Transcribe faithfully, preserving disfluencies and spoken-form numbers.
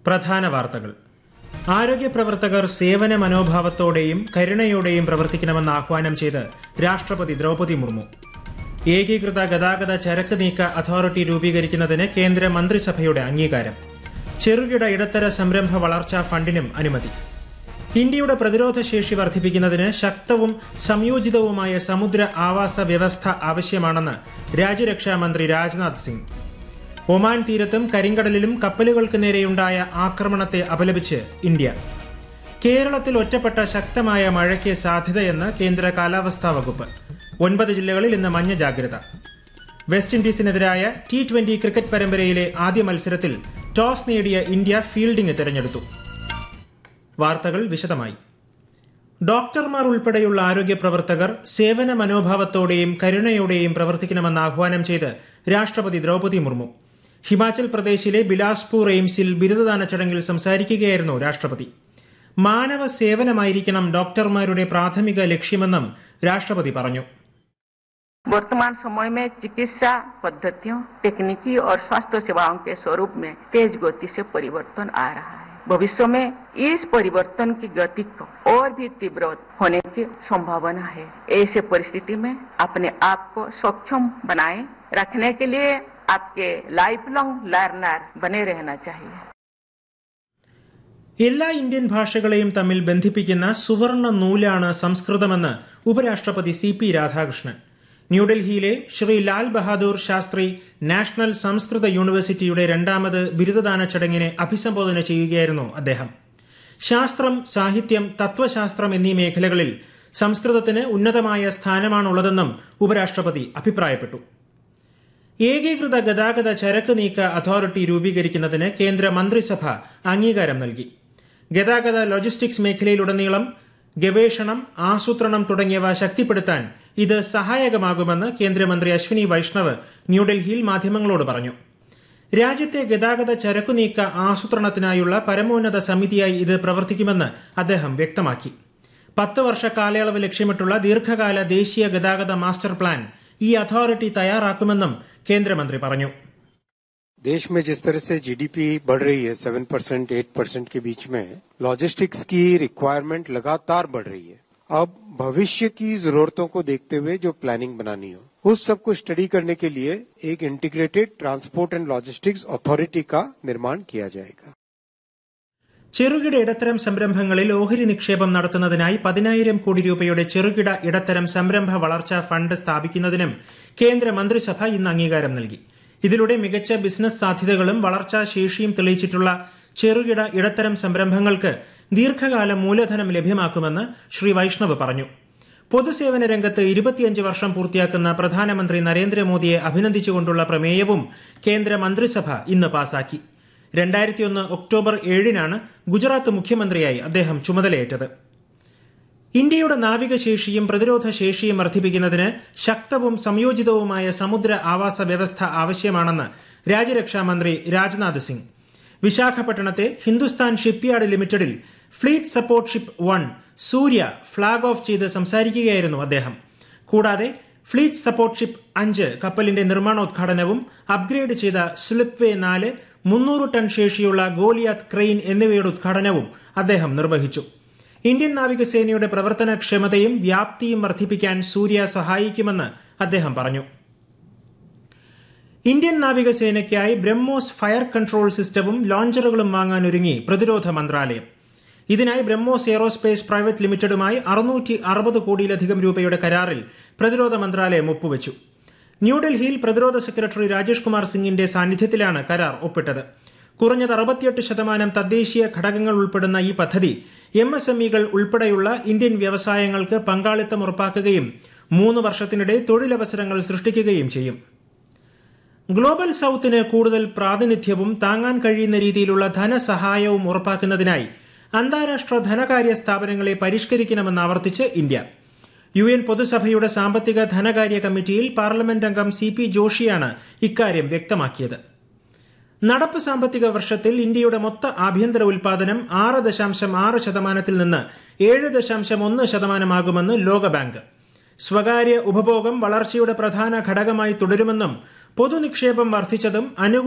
പ്രധാന വാർത്തകൾ. ആരോഗ്യ പ്രവർത്തകർ സേവന മനോഭാവത്തോടെയും കരുണയോടെയും പ്രവർത്തിക്കണമെന്ന് ആഹ്വാനം ചെയ്ത് രാഷ്ട്രപതി ദ്രൌപദി മുർമു. ഏകീകൃത ഗതാഗത ചരക്ക് നീക്ക അതോറിറ്റി രൂപീകരിക്കുന്നതിന് കേന്ദ്ര മന്ത്രിസഭയുടെ അംഗീകാരം. ചെറുകിട ഇടത്തര സംരംഭ വളർച്ചാ ഫണ്ടിനും അനുമതി. ഇന്ത്യയുടെ പ്രതിരോധ ശേഷി വർദ്ധിപ്പിക്കുന്നതിന് ശക്തവും സംയോജിതവുമായ സമുദ്ര ആവാസ വ്യവസ്ഥ ആവശ്യമാണെന്ന് രാജ്യരക്ഷാമന്ത്രി രാജ്നാഥ് സിംഗ്. ഒമാൻ തീരത്തും കരിങ്കടലിലും കപ്പലുകൾക്ക് നേരെയുണ്ടായ ആക്രമണത്തെ അപലപിച്ച് ഇന്ത്യ. കേരളത്തിൽ ഒറ്റപ്പെട്ട ശക്തമായ മഴയ്ക്ക് സാധ്യതയെന്ന് കേന്ദ്ര കാലാവസ്ഥാ വകുപ്പ്. ഒൻപത് ജില്ലകളിൽ ഇന്ന് മഞ്ഞ ജാഗ്രത. വെസ്റ്റ് ഇൻഡീസിനെതിരായ ടി ട്വന്റി ക്രിക്കറ്റ് പരമ്പരയിലെ ആദ്യ മത്സരത്തിൽ ടോസ് നേടിയ ഇന്ത്യ ഫീൽഡിംഗ് തെരഞ്ഞെടുത്തു. വാർത്തകൾ വിശദമായി. ഡോക്ടർമാർ ഉൾപ്പെടെയുള്ള ആരോഗ്യ പ്രവർത്തകർ സേവന മനോഭാവത്തോടെയും കരുണയോടെയും പ്രവർത്തിക്കണമെന്ന് ആഹ്വാനം ചെയ്ത് രാഷ്ട്രപതി ദ്രൌപദി മുർമു. ഹിമാചൽ പ്രദേശിലെ ബിലാസ്പൂർ എയിംസിൽ ബിരുദദാന ചടങ്ങിൽ സംസാരിക്കുകയായിരുന്നു രാഷ്ട്രപതി. മാനവ സേവനമായിരിക്കണം ഡോക്ടർമാരുടെ പ്രാഥമിക ലക്ഷ്യമെന്നും രാഷ്ട്രപതി പറഞ്ഞു. वर्तमान समय में चिकित्सा पद्धतियों, तकनीकी और स्वास्थ्य सेवाओं के स्वरूप में तेज गति से परिवर्तन आ रहा है. भविष्य में इस परिवर्तन की गति को और भी तीव्र होने की संभावना है. ऐसे परिस्थिति में अपने आप को सक्षम बनाए रखने के लिए आपके लाइफ लॉन्ग लर्नर बने रहना चाहिए. എല്ലാ ഇന്ത്യൻ ഭാഷകളെയും തമ്മിൽ ബന്ധിപ്പിക്കുന്ന സുവർണ നൂലാണ് സംസ്കൃതമെന്ന് ഉപരാഷ്ട്രപതി സി പി രാധാകൃഷ്ണൻ. ന്യൂഡൽഹിയിലെ ശ്രീ ലാൽ ബഹാദൂർ ശാസ്ത്രി നാഷണൽ സംസ്കൃത യൂണിവേഴ്സിറ്റിയുടെ രണ്ടാമത് ബിരുദദാന ചടങ്ങിനെ അഭിസംബോധന ചെയ്യുകയായിരുന്നു അദ്ദേഹം. ശാസ്ത്രം, സാഹിത്യം, തത്വശാസ്ത്രം എന്നീ മേഖലകളിൽ സംസ്കൃതത്തിന് ഉന്നതമായ സ്ഥാനമാണുള്ളതെന്നും ഉപരാഷ്ട്രപതി അഭിപ്രായപ്പെട്ടു. ഏകീകൃത ഗതാഗത ചരക്ക് നീക്ക അതോറിറ്റി രൂപീകരിക്കുന്നതിന് കേന്ദ്ര മന്ത്രിസഭ അംഗീകാരം നൽകി. ഗതാഗത ലോജിസ്റ്റിക്സ് മേഖലയിലുടനീളം ഗവേഷണം, ആസൂത്രണം തുടങ്ങിയവ ശക്തിപ്പെടുത്താൻ ഇത് സഹായകമാകുമെന്ന് കേന്ദ്രമന്ത്രി അശ്വിനി വൈഷ്ണവ് ന്യൂഡൽഹിയിൽ മാധ്യമങ്ങളോട് പറഞ്ഞു. രാജ്യത്തെ ഗതാഗത ചരക്കുനീക്ക ആസൂത്രണത്തിനായുള്ള പരമോന്നത സമിതിയായി ഇത് പ്രവർത്തിക്കുമെന്ന് അദ്ദേഹം വ്യക്തമാക്കി. പത്ത് വർഷ കാലയളവ് ലക്ഷ്യമിട്ടുള്ള ദീർഘകാല ദേശീയ ഗതാഗത മാസ്റ്റർ പ്ലാൻ ഈ അതോറിറ്റി തയ്യാറാക്കുമെന്നും കേന്ദ്രമന്ത്രി പറഞ്ഞു. देश में जिस तरह से जीडीपी बढ़ रही है सेवन परसेंट एट परसेंट के बीच में, लॉजिस्टिक्स की रिक्वायरमेंट लगातार बढ़ रही है. अब भविष्य की जरूरतों को देखते हुए जो प्लानिंग बनानी हो, उस सब को स्टडी करने के लिए एक integrated transport and logistics authority का निर्माण किया जाएगा. ചെറുകിട ഇടത്തരം സംരംഭങ്ങളിൽ ഓഹരി നിക്ഷേപം നടത്തുന്നതിനായി പതിനായിരം കോടി രൂപയുടെ ചെറുകിട ഇടത്തരം സംരംഭ വളർച്ചാ ഫണ്ട് സ്ഥാപിക്കുന്നതിനും കേന്ദ്ര മന്ത്രിസഭ ഇന്ന് അംഗീകാരം നൽകി. ഇതിലൂടെ മികച്ച ബിസിനസ് സാധ്യതകളും വളർച്ചാ ശേഷിയും തെളിയിച്ചിട്ടുള്ള ചെറുകിട ഇടത്തരം സംരംഭങ്ങൾക്ക് ദീർഘകാല മൂലധനം ലഭ്യമാക്കുമെന്ന് ശ്രീ വൈഷ്ണവ് പറഞ്ഞു. പൊതുസേവന രംഗത്ത് ഇരുപത്തിയഞ്ച് വർഷം പൂർത്തിയാക്കുന്ന പ്രധാനമന്ത്രി നരേന്ദ്രമോദിയെ അഭിനന്ദിച്ചുകൊണ്ടുള്ള പ്രമേയവും കേന്ദ്ര മന്ത്രിസഭ ഇന്ന് പാസാക്കി. രണ്ടായിരത്തിയൊന്ന് ഒക്ടോബർ ഏഴിനാണ് ഗുജറാത്ത് മുഖ്യമന്ത്രിയായി അദ്ദേഹം ചുമതലയേറ്റത്. ഇന്ത്യയുടെ നാവികശേഷിയും പ്രതിരോധ ശേഷിയും വർദ്ധിപ്പിക്കുന്നതിന് ശക്തവും സംയോജിതവുമായ സമുദ്ര ആവാസ വ്യവസ്ഥ ആവശ്യമാണെന്ന് രാജ്യരക്ഷാമന്ത്രി രാജ്നാഥ് സിംഗ്. വിശാഖപട്ടണത്തെ ഹിന്ദുസ്ഥാൻ ഷിപ്പ്യാർഡ് ലിമിറ്റഡിൽ ഫ്ലീറ്റ് സപ്പോർട്ട് ഷിപ്പ് വൺ സൂര്യ ഫ്ളാഗ് ഓഫ് ചെയ്ത് സംസാരിക്കുകയായിരുന്നു അദ്ദേഹം. കൂടാതെ ഫ്ലീറ്റ് സപ്പോർട്ട് ഷിപ്പ് അഞ്ച് കപ്പലിന്റെ നിർമ്മാണോദ്ഘാടനവും അപ്ഗ്രേഡ് ചെയ്ത സ്ലിപ്വേ നാല്, മുന്നൂറ് ടൺ ശേഷിയുള്ള ഗോലിയാത്ത് ക്രെയിൻ എന്നിവയുടെ ഉദ്ഘാടനവും അദ്ദേഹം നിർവഹിച്ചു. ഇന്ത്യൻ നാവികസേനയുടെ പ്രവർത്തനക്ഷമതയും വ്യാപ്തിയും വർദ്ധിപ്പിക്കാൻ സൂര്യ സഹായിക്കുമെന്ന് അദ്ദേഹം പറഞ്ഞു. ഇന്ത്യൻ നാവികസേനയ്ക്കായി ബ്രഹ്മോസ് ഫയർ കൺട്രോൾ സിസ്റ്റവും ലോഞ്ചറുകളും വാങ്ങാനൊരുങ്ങി പ്രതിരോധ മന്ത്രാലയം. ഇതിനായി ബ്രഹ്മോസ് എയറോസ്പേസ് പ്രൈവറ്റ് ലിമിറ്റഡുമായി അറുന്നൂറ്റി അറുപത് കോടിയിലധികം രൂപയുടെ കരാറിൽ പ്രതിരോധ മന്ത്രാലയം ഒപ്പുവച്ചു. ന്യൂഡൽഹിയിൽ പ്രതിരോധ സെക്രട്ടറി രാജേഷ് കുമാർ സിംഗിന്റെ സാന്നിധ്യത്തിലാണ് കരാർ ഒപ്പിട്ടത്. കുറഞ്ഞത് അറുപത്തിയെട്ട് ശതമാനം തദ്ദേശീയ ഘടകങ്ങൾ ഉൾപ്പെടുന്ന ഈ പദ്ധതി എം എസ് എം ഇകൾ ഉൾപ്പെടെയുള്ള ഇന്ത്യൻ വ്യവസായങ്ങൾക്ക് പങ്കാളിത്തം ഉറപ്പാക്കുകയും മൂന്ന് വർഷത്തിനിടെ തൊഴിലവസരങ്ങൾ സൃഷ്ടിക്കുകയും ചെയ്യും. ഗ്ലോബൽ സൌത്തിന് കൂടുതൽ പ്രാതിനിധ്യവും താങ്ങാൻ കഴിയുന്ന രീതിയിലുള്ള ധനസഹായവും ഉറപ്പാക്കുന്നതിനായി അന്താരാഷ്ട്ര ധനകാര്യ സ്ഥാപനങ്ങളെ പരിഷ്കരിക്കണമെന്ന് ആവർത്തിച്ച് ഇന്ത്യ. യു എൻ പൊതുസഭയുടെ സാമ്പത്തിക ധനകാര്യ കമ്മിറ്റിയിൽ പാർലമെന്റ് അംഗം സി പി ജോഷിയാണ് ഇക്കാര്യം വ്യക്തമാക്കിയത്. നടപ്പ് സാമ്പത്തിക വർഷത്തിൽ ഇന്ത്യയുടെ മൊത്ത ആഭ്യന്തര ഉൽപാദനം ആറ് ദശാംശം ആറ് ശതമാനത്തിൽ നിന്ന് ഏഴ് ദശാംശം ഒന്ന് ശതമാനമാകുമെന്ന് ലോകബാങ്ക്. സ്വകാര്യ ഉപഭോഗം വളർച്ചയുടെ പ്രധാന ഘടകമായി തുടരുമെന്നും പൊതുനിക്ഷേപം വർദ്ധിച്ചതും അനുകൂല